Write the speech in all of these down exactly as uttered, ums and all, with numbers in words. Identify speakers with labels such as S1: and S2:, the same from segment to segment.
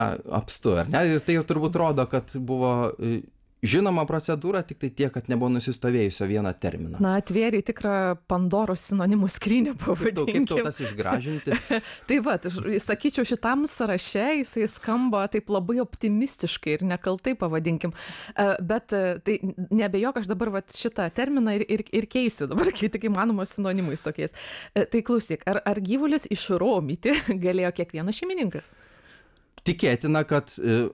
S1: apstu, ar ne? Ir tai jau turbūt rodo, kad buvo žinoma procedūra, tik tai tiek, kad nebuvo nusistovėjusio vieną terminą.
S2: Na, atvėrė tikrą Pandoros sinonimų skrynę, pavadinkim.
S1: Kaip tautas išgražinti?
S2: Tai va, sakyčiau, šitam sąraše jisai skamba taip labai optimistiškai ir nekaltai, pavadinkim. Bet tai nebejok, aš dabar va, šitą terminą ir, ir, ir keisiu dabar, kai tik įmanoma sinonimais tokiais. Tai klausyk, ar, ar gyvulius išromyti galėjo kiekvienas šeimininkas?
S1: Tikėtina, kad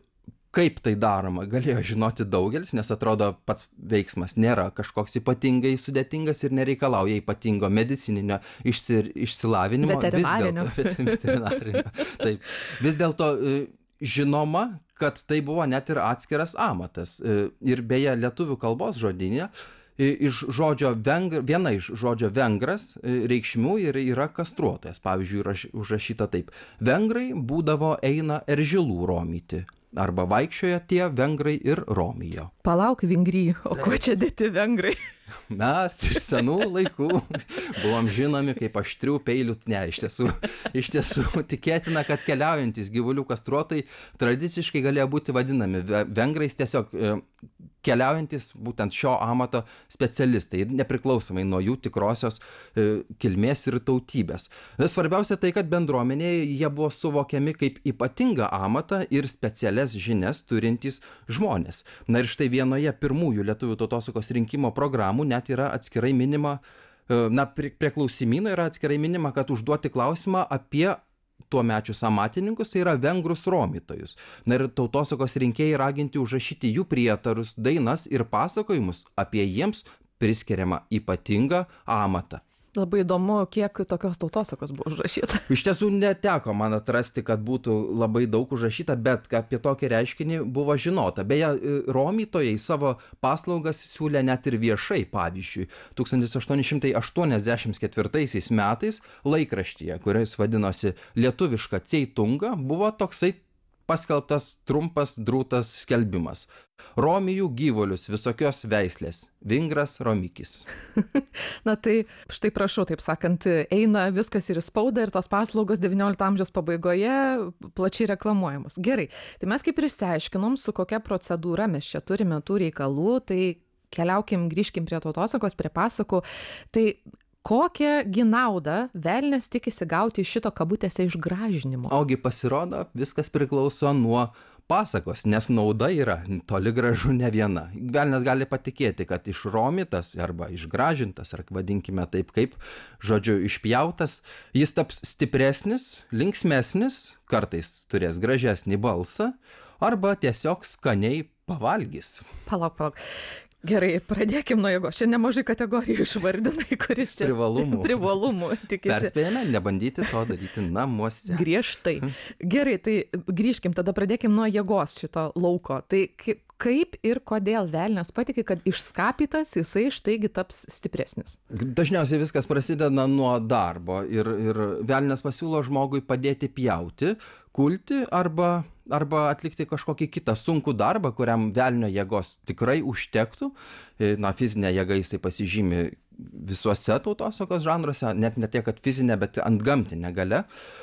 S1: kaip tai daroma, galėjo žinoti daugelis, nes atrodo pats veiksmas nėra kažkoks ypatingai sudėtingas ir nereikalauja ypatingo medicininio išsi, išsilavinimo.
S2: Veterinarinio.
S1: Vis dėlto, veterinarinio. Taip. Vis dėlto žinoma, kad tai buvo net ir atskiras amatas. Ir beje, lietuvių kalbos žodyne iš žodžio vengr, viena iš žodžio vengras reikšmių yra, yra kastruotojas. Pavyzdžiui, užrašyta taip. Vengrai būdavo eina eržilų romyti. Arba vaikščioja tie vengrai ir romijo.
S2: Palauk, vengry, o ko čia dėti vengrai?
S1: Mes iš senų laikų buvom žinomi kaip aštrių peilių, ne, iš tiesų, iš tiesų tikėtina, kad keliaujantis gyvulių kastruotojai tradiciškai galėjo būti vadinami vengrais, tiesiog keliaujantis būtent šio amato specialistai, nepriklausomai nuo jų tikrosios kilmės ir tautybės. Svarbiausia tai, kad bendruomenėje jie buvo suvokiami kaip ypatingą amatą ir specialias žinias turintys žmonės. Na ir štai vienoje pirmųjų lietuvių tautosakos rinkimo programų net yra atskirai minima, na, prie, prie klausimyno yra atskirai minima, kad užduoti klausimą apie tuomečius amatininkus, tai yra vengrus romitojus. Na ir tautosakos rinkėjai raginti užrašyti jų prietarus, dainas ir pasakojimus apie jiems priskiriamą ypatingą amatą.
S2: Labai įdomu, kiek tokios tautosakos buvo užrašyta.
S1: Iš tiesų neteko man atrasti, kad būtų labai daug užrašyta, bet apie tokį reiškinį buvo žinota. Beje, romitojai savo paslaugas siūlė net ir viešai. Pavyzdžiui, tūkstantis aštuoni šimtai aštuoniasdešimt ketvirtaisiais metais laikraštyje, kuris vadinosi Lietuviška Ceitunga, buvo toksai paskelbtas trumpas drūtas skelbimas. Romijų gyvulius visokios veislės. Vingras romikis.
S2: Na tai štai prašau, taip sakant, eina viskas ir į spaudą ir tos paslaugos devyniolikto amžiaus pabaigoje plačiai reklamuojamos. Gerai, tai mes kaip ir išsiaiškinom, su kokia procedūra mes čia turime tų reikalų, tai keliaukim, grįžkim prie tautosakos, prie pasakų. Tai kokią gi naudą velnias tikisi gauti iš šito kabutėse išgražinimo?
S1: Ogi pasirodo, viskas priklauso nuo pasakos, nes nauda yra toli gražu ne viena. Velnias gali patikėti, kad išromitas arba išgražintas, ar vadinkime taip kaip, žodžiu, išpjautas, jis taps stipresnis, linksmesnis, kartais turės gražesnį balsą, arba tiesiog skaniai pavalgys.
S2: Palauk, palauk. Gerai, pradėkim nuo jėgos. Čia nemažai kategorijų išvardinai, kuris čia
S1: privalumų.
S2: Privalumų tikisi.
S1: Perspėjame, nebandyti to daryti namuose.
S2: Griežtai. Gerai, tai grįžkim, tada pradėkim nuo jėgos šito lauko. Tai kaip ir kodėl velnias patiki, kad išskapytas jisai štaigi taps stipresnis?
S1: Dažniausiai viskas prasideda nuo darbo ir, ir velnias pasiūlo žmogui padėti pjauti, kulti arba arba atlikti kažkokį kitą sunkų darbą, kuriam velnio jėgos tikrai užtektų. Na, fizinė jėga jisai pasižymi visuose tautosakos žanruose, net ne tiek, kad fizinė, bet antgamtinė galia.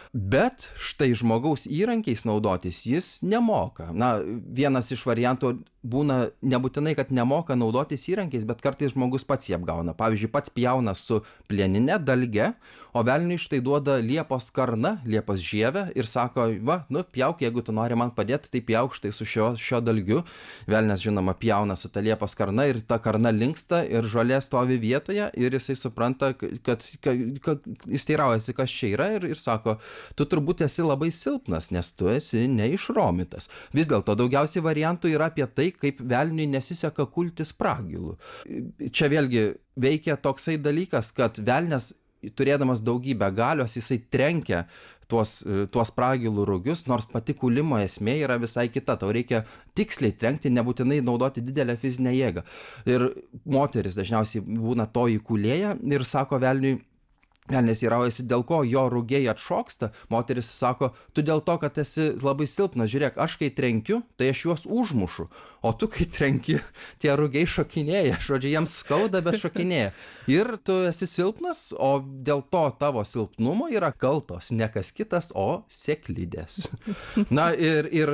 S1: Bet štai žmogaus įrankiais naudotis jis nemoka. Na, vienas iš variantų būna nebūtinai, kad nemoka naudotis įrankiais, bet kartais žmogus pats jį apgauna. Pavyzdžiui, pats pjauna su plieninė dalge, o velniui štai duoda liepos karną, liepos žievę ir sako, va, nu, pjauk, jeigu tu nori man padėti, tai pjauk štai su šio, šio dalgiu. Velnias, žinoma, pjauna su ta liepos karna ir ta karna linksta ir žolė stovi vietoje ir jisai supranta, kad, kad, kad jis teiraujasi, kas čia yra ir, ir sako, tu turbūt esi labai silpnas, nes tu esi neišromitas. Vis dėlto daugiausiai variantų yra apie tai, kaip velniui nesiseka kulti spragilų. Čia vėlgi veikia toksai dalykas, kad velnias, turėdamas daugybę galios, jisai trenkia tuos, tuos spragilų rugius, nors pati kulimo esmė yra visai kita. Tau reikia tiksliai trenkti, nebūtinai naudoti didelę fizinę jėgą. Ir moteris dažniausiai būna toji kulėja ir sako velniui, velnias įraujasi, dėl ko jo rugiai atšoksta. Moteris sako, tu dėl to, kad esi labai silpnas. Žiūrėk, aš kai trenkiu, tai aš juos užmušu. O tu kai trenki, tie rugiai šokinėja. Žodžiu, jiems skauda, bet šokinėja. Ir tu esi silpnas, o dėl to tavo silpnumo yra kaltos ne kas kitas, o sėklidės. Na ir, ir